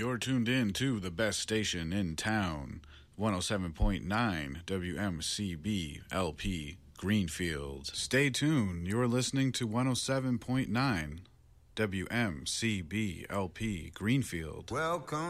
You're tuned in to the best station in town, 107.9 WMCB LP Greenfield. Stay tuned. You're listening to 107.9 WMCB LP Greenfield. Welcome